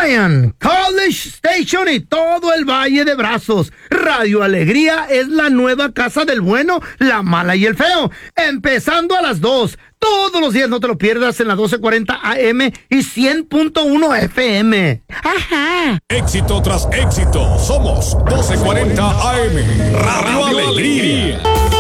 Zion, College Station y todo el Valle de Brazos. Radio Alegría es la nueva casa del bueno, la mala y el feo. Empezando a las 2. Todos los días, no te lo pierdas, en la 1240 AM y 100.1 FM. ¡Ajá! Éxito tras éxito. Somos 1240 AM. Radio Alegría.